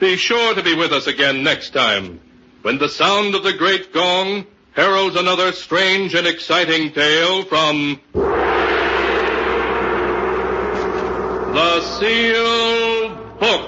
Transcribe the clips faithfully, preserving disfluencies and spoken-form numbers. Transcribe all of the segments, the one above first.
Be sure to be with us again next time, when the sound of the great gong heralds another strange and exciting tale from The Sealed Book.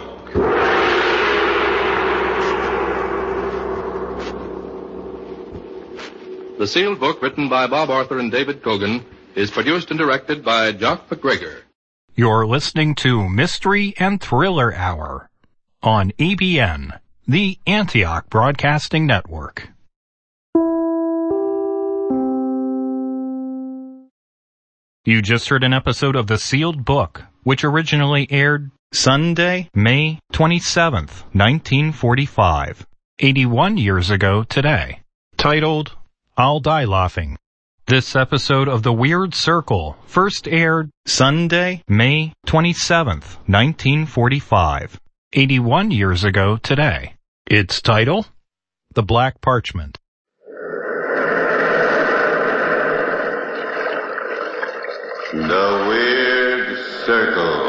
The Sealed Book, written by Bob Arthur and David Cogan, is produced and directed by Jock McGregor. You're listening to Mystery and Thriller Hour on A B N, the Antioch Broadcasting Network. You just heard an episode of The Sealed Book, which originally aired Sunday, May twenty-seventh, nineteen forty-five, eighty-one years ago today, titled I'll Die Laughing. This episode of The Weird Circle first aired Sunday, May twenty-seventh, nineteen forty-five, eighty-one years ago today. Its title, The Black Parchment. The Weird Circle.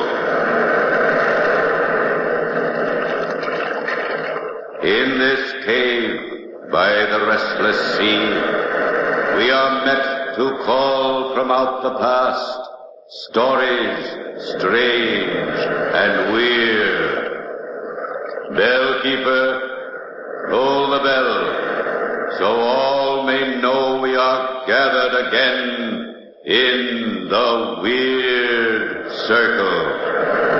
In this cave by the restless sea, we are met to call from out the past stories strange and weird. Bellkeeper, roll the bell, so all may know we are gathered again in the Weird Circle.